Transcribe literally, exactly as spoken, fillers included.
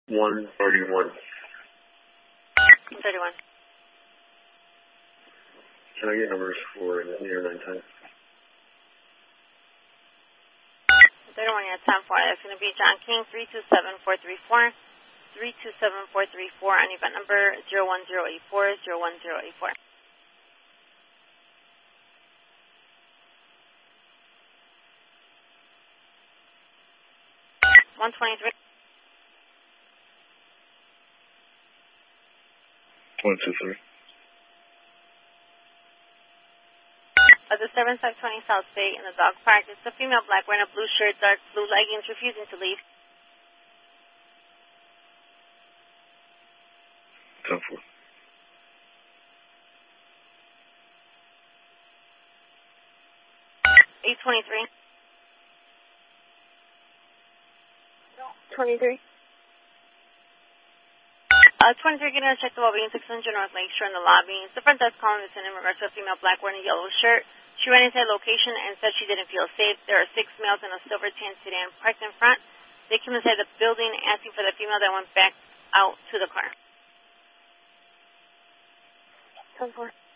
one thirty-one. thirty-one. Can I get numbers for near nine ten? thirty-one, yeah, ten four. That's going to be John King, three two seven four three four. three two seven four three four on event number zero one zero eight four, zero one zero eight four. one twenty-three. one two three. At the seven five twenty South State in the dog park, it's a female black wearing a blue shirt, dark blue leggings, refusing to leave. ten four. eight twenty-three. twenty-three. Uh, twenty-three, getting a check the well-being, six hundred North Lakeshore in the lobby. It's the front desk calling this in in regards to a female black wearing a yellow shirt. She ran inside location and said she didn't feel safe. There are six males in a silver tan sedan parked in front. They came inside the building asking for the female that went back out to the car. ten four.